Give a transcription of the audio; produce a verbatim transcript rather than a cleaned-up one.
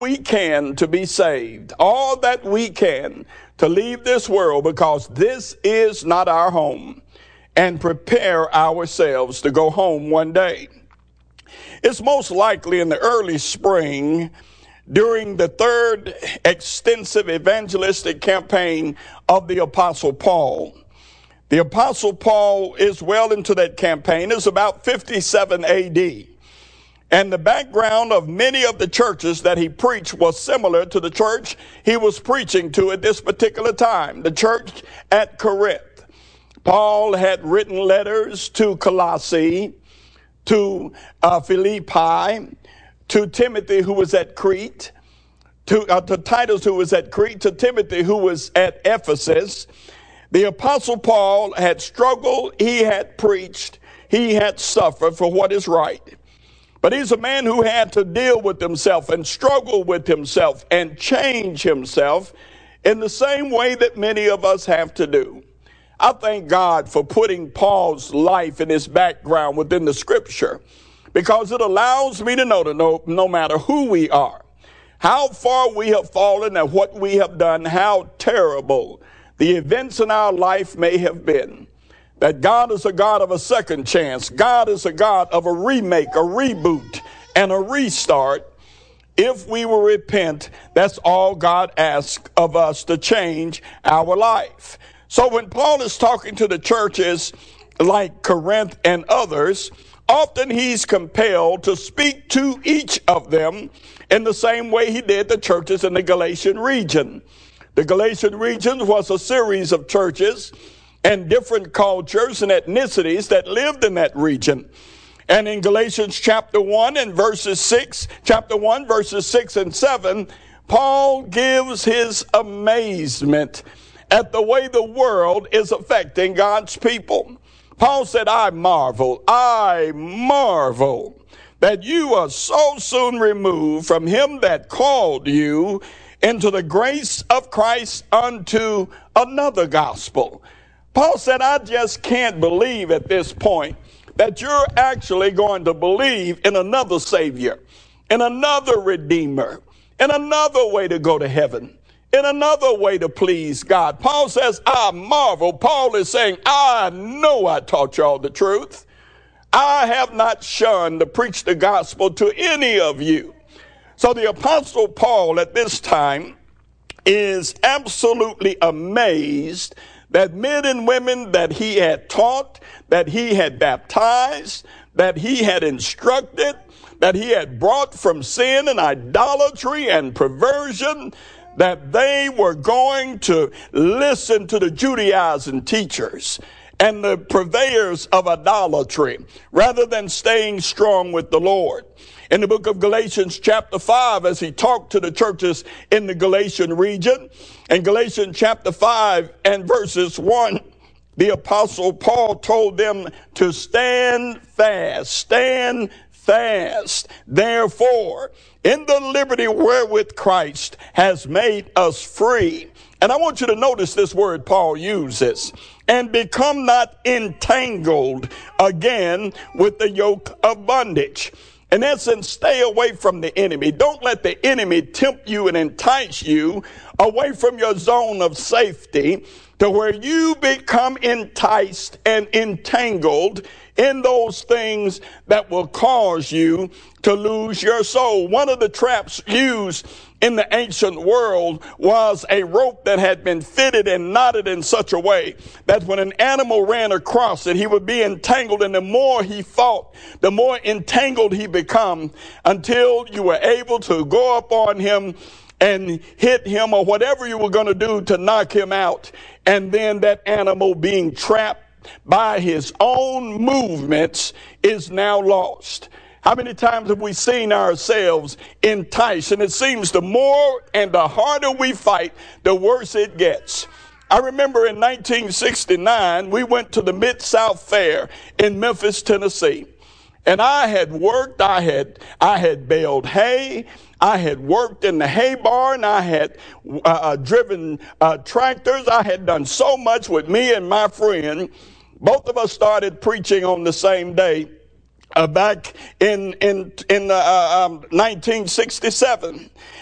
we can to be saved, all that we can to leave this world, because this is not our home, and prepare ourselves to go home one day. It's most likely in the early spring, during the third extensive evangelistic campaign of the Apostle Paul. The Apostle Paul is well into that campaign. It's about fifty-seven A D. And the background of many of the churches that he preached was similar to the church he was preaching to at this particular time, the church at Corinth. Paul had written letters to Colossae, to uh, Philippi, to Timothy, who was at Crete, to, uh, to Titus, who was at Crete, to Timothy, who was at Ephesus. The Apostle Paul had struggled, he had preached, he had suffered for what is right. But he's a man who had to deal with himself and struggle with himself and change himself in the same way that many of us have to do. I thank God for putting Paul's life and his background within the scripture, because it allows me to know that no, no matter who we are, how far we have fallen and what we have done, how terrible the events in our life may have been, that God is a God of a second chance. God is a God of a remake, a reboot, and a restart. If we will repent, that's all God asks of us, to change our life. So when Paul is talking to the churches like Corinth and others, often he's compelled to speak to each of them in the same way he did the churches in the Galatian region. The Galatian region was a series of churches and different cultures and ethnicities that lived in that region. And in Galatians chapter one and verses six, chapter one, verses six and seven, Paul gives his amazement at the way the world is affecting God's people. Paul said, I marvel, I marvel that you are so soon removed from him that called you into the grace of Christ unto another gospel. Paul said, I just can't believe at this point that you're actually going to believe in another Savior, in another Redeemer, in another way to go to heaven, in another way to please God. Paul says, I marvel. Paul is saying, I know I taught y'all the truth. I have not shunned to preach the gospel to any of you. So the Apostle Paul at this time is absolutely amazed that men and women that he had taught, that he had baptized, that he had instructed, that he had brought from sin and idolatry and perversion, that they were going to listen to the Judaizing teachers and the purveyors of idolatry rather than staying strong with the Lord. In the book of Galatians chapter five, as he talked to the churches in the Galatian region, in Galatians chapter five and verses one, the Apostle Paul told them to stand fast, stand fast, therefore, in the liberty wherewith Christ has made us free. And I want you to notice this word Paul uses, and become not entangled again with the yoke of bondage. In essence, stay away from the enemy. Don't let the enemy tempt you and entice you away from your zone of safety to where you become enticed and entangled in those things that will cause you to lose your soul. One of the traps used in the ancient world was a rope that had been fitted and knotted in such a way that when an animal ran across it, he would be entangled, and the more he fought, the more entangled he become, until you were able to go up on him and hit him or whatever you were going to do to knock him out. And then that animal, being trapped by his own movements, is now lost. How many times have we seen ourselves enticed? And it seems the more and the harder we fight, the worse it gets. I remember in nineteen sixty-nine, we went to the Mid-South Fair in Memphis, Tennessee. And I had worked, I had, I had baled hay, I had worked in the hay barn, I had uh, uh, driven uh, tractors, I had done so much with me and my friend. Both of us started preaching on the same day. Uh, back in in in uh, um, nineteen sixty-seven,